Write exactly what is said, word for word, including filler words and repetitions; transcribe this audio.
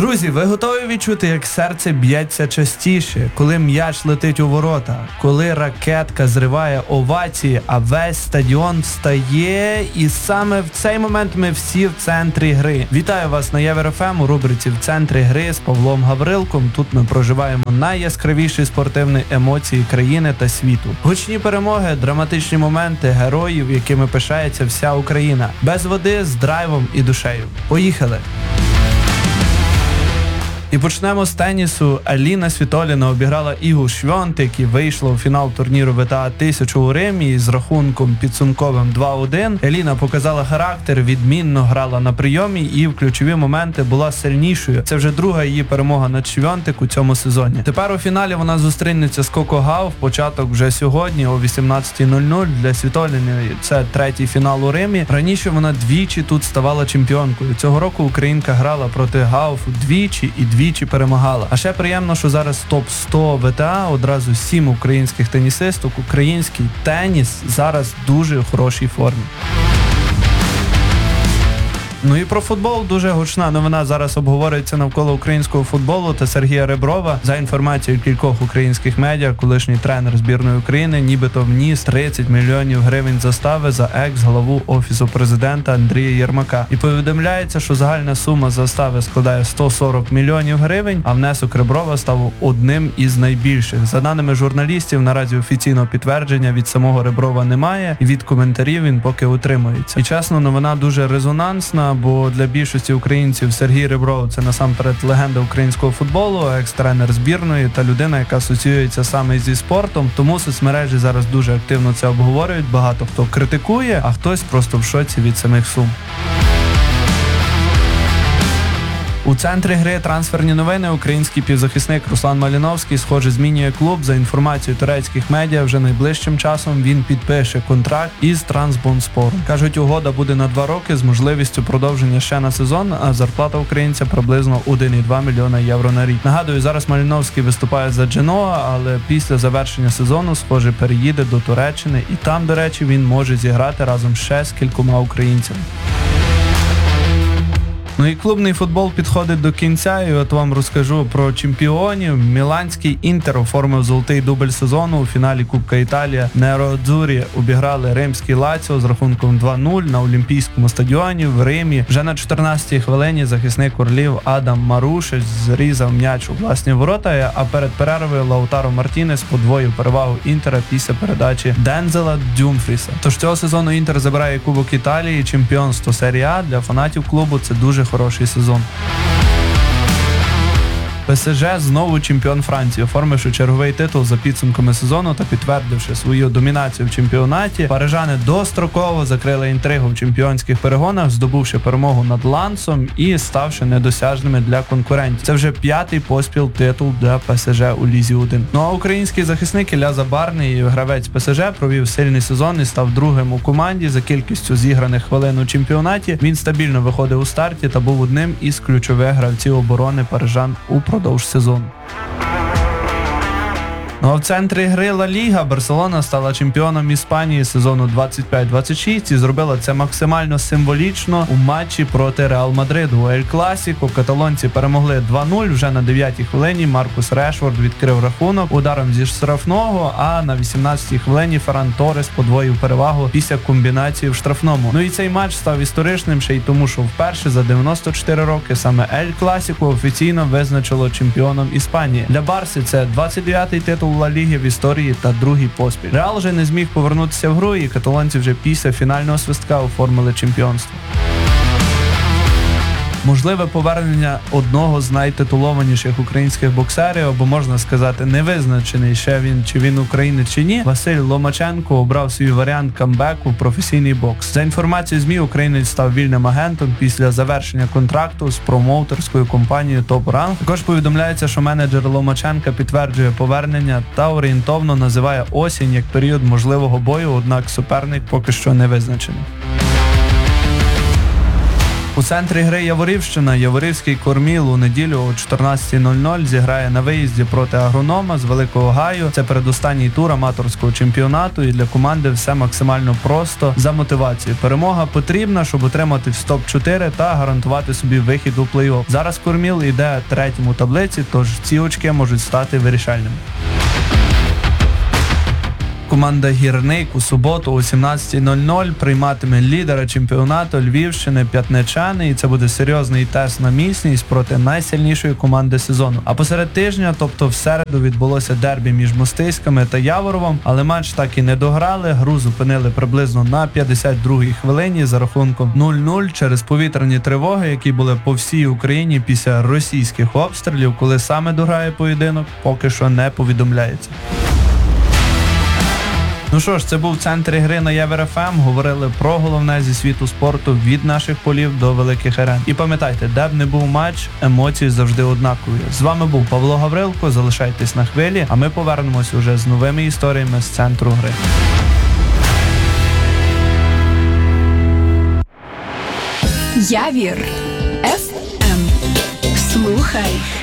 Друзі, ви готові відчути, як серце б'ється частіше, коли м'яч летить у ворота, коли ракетка зриває овації, а весь стадіон встає, і саме в цей момент ми всі в центрі гри. Вітаю вас на Євер еф ем у рубриці «В центрі гри» з Павлом Гаврилком. Тут ми проживаємо найяскравіші спортивні емоції країни та світу. Гучні перемоги, драматичні моменти, героїв, якими пишається вся Україна. Без води, з драйвом і душею. Поїхали! І почнемо з тенісу. Аліна Світоліна обіграла Ігу Швьонтек і вийшла у фінал турніру ве те а тисячу у Римі з рахунком підсумковим два один. Аліна показала характер, відмінно грала на прийомі і в ключові моменти була сильнішою. Це вже друга її перемога над Швьонтек у цьому сезоні. Тепер у фіналі вона зустрінеться з Коко Гауф. Початок вже сьогодні о вісімнадцятій нуль нуль для Світоліної. Це третій фінал у Римі. Раніше вона двічі тут ставала чемпіонкою. Цього року українка грала проти Гауфу двічі і двічі Двічі перемагала. А ще приємно, що зараз топ сто ве те а, одразу сім українських тенісисток. Український теніс зараз в дуже хорошій формі. Ну і про футбол дуже гучна новина зараз обговорюється навколо українського футболу та Сергія Реброва. За інформацією кількох українських медіа, колишній тренер збірної України нібито вніс тридцять мільйонів гривень застави за екс-главу Офісу Президента Андрія Єрмака. І повідомляється, що загальна сума застави складає сто сорок мільйонів гривень, а внесок Реброва став одним із найбільших. За даними журналістів, наразі офіційного підтвердження від самого Реброва немає, і від коментарів він поки утримується. І чесно, новина дуже резонансна, бо для більшості українців Сергій Ребров – це насамперед легенда українського футболу, екс-тренер збірної та людина, яка асоціюється саме зі спортом. Тому соцмережі зараз дуже активно це обговорюють, багато хто критикує, а хтось просто в шоці від самих сум. У центрі гри трансферні новини. Український півзахисник Руслан Маліновський, схоже, змінює клуб. За інформацією турецьких медіа, вже найближчим часом він підпише контракт із Трансбонспором. Кажуть, угода буде на два роки з можливістю продовження ще на сезон, а зарплата українця приблизно один цілих два мільйона євро на рік. Нагадую, зараз Маліновський виступає за Дженоа, але після завершення сезону, схоже, переїде до Туреччини, і там, до речі, він може зіграти разом ще з кількома українцями. Ну і клубний футбол підходить до кінця, і от вам розкажу про чемпіонів. Міланський Інтер оформив золотий дубль сезону. У фіналі Кубка Італія Нероадзурі обіграли римський Лаціо з рахунком два нуль на Олімпійському стадіоні в Римі. Вже на чотирнадцятій хвилині захисник орлів Адам Марушич зрізав м'яч у власні ворота, а перед перервою Лаутаро Мартінес подвоїв перевагу Інтера після передачі Дензела Дюмфріса. Тож цього сезону Інтер забирає Кубок Італії, чемпіонство серії А. Для фанатів клубу це дуже хороший сезон. пе ес же знову чемпіон Франції, оформивши черговий титул за підсумками сезону та підтвердивши свою домінацію в чемпіонаті. Парижани достроково закрили інтригу в чемпіонських перегонах, здобувши перемогу над Лансом і ставши недосяжними для конкурентів. Це вже п'ятий поспіл титул для пе ес же у Лізі один. Ну а український захисник Ілля Забарний, гравець пе ес же, провів сильний сезон і став другим у команді за кількістю зіграних хвилин у чемпіонаті. Він стабільно виходив у старті та був одним із ключових гравців оборони парижан у продовж сезону. Ну а в центрі гри Ла Ліга Барселона стала чемпіоном Іспанії сезону двадцять п'ять двадцять шість і зробила це максимально символічно у матчі проти Реал Мадриду. У Ель Класіко каталонці перемогли два нуль. Вже на дев'ятій хвилині Маркус Решфорд відкрив рахунок ударом зі штрафного, а на вісімнадцятій хвилині Ферран Торрес подвоїв перевагу після комбінації в штрафному. Ну і цей матч став історичним ще й тому, що вперше за дев'яносто чотири роки саме Ель Класіко офіційно визначило чемпіоном Іспанії. Для Барси це двадцять дев'ятий титул Ла Ліги в історії та другий поспіль. Реал же не зміг повернутися в гру, і каталонці вже після фінального свистка оформили чемпіонство. Можливе повернення одного з найтитулованіших українських боксерів, або можна сказати невизначений ще він, чи він українець чи ні, Василь Ломаченко обрав свій варіант камбеку в професійний бокс. За інформацією ЗМІ, українець став вільним агентом після завершення контракту з промоутерською компанією Top Rank. Також повідомляється, що менеджер Ломаченка підтверджує повернення та орієнтовно називає осінь як період можливого бою, однак суперник поки що не визначений. У центрі гри Яворівщина Яворівський Корміл у неділю о чотирнадцятій нуль нуль зіграє на виїзді проти Агронома з Великого Гаю. Це передостанній тур аматорського чемпіонату, і для команди все максимально просто за мотивацією. Перемога потрібна, щоб отримати в топ чотири та гарантувати собі вихід у плей-офф. Зараз Корміл йде третім у таблиці, тож ці очки можуть стати вирішальними. Команда «Гірник» у суботу о сімнадцятій нуль нуль прийматиме лідера чемпіонату Львівщини П'ятничани, і це буде серйозний тест на міцність проти найсильнішої команди сезону. А посеред тижня, тобто в середу, відбулося дербі між Мостиськами та Яворовом, але матч так і не дограли, гру зупинили приблизно на п'ятдесят другій хвилині за рахунком нуль нуль через повітряні тривоги, які були по всій Україні після російських обстрілів. Коли саме дограє поєдинок, поки що не повідомляється. Ну що ж, це був центр гри на Євер-ФМ. Говорили про головне зі світу спорту від наших полів до великих арен. І пам'ятайте, де б не був матч, емоції завжди однакові. З вами був Павло Гаврилко, залишайтесь на хвилі, а ми повернемось уже з новими історіями з центру гри. Явір еф ем. Слухай